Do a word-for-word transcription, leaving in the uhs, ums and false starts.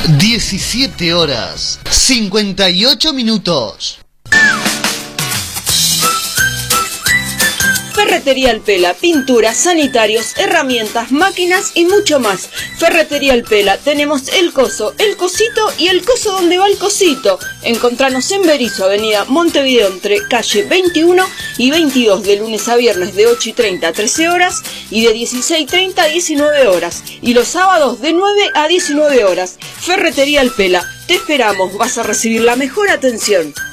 diecisiete horas, cincuenta y ocho minutos. Ferretería El Pela, pinturas, sanitarios, herramientas, máquinas y mucho más. Ferretería El Pela, tenemos el coso, el cosito y el coso donde va el cosito. Encontranos en Berisso, avenida Montevideo, entre calle veintiuno y veintidós, de lunes a viernes de ocho y treinta a trece horas y de dieciséis y treinta a diecinueve horas. Y los sábados de nueve a diecinueve horas. Ferretería El Pela, te esperamos, vas a recibir la mejor atención.